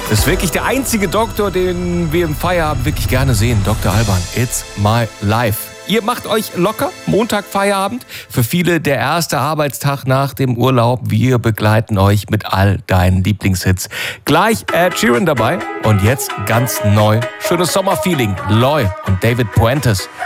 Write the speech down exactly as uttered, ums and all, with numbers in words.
Das ist wirklich der einzige Doktor, den wir im Feierabend wirklich gerne sehen. Doktor Alban, it's my life. Ihr macht euch locker, Montag Feierabend. Für viele der erste Arbeitstag nach dem Urlaub. Wir begleiten euch mit all deinen Lieblingshits. Gleich Ed Sheeran dabei und jetzt ganz neu. Schönes Sommerfeeling. Loy und David Puentes.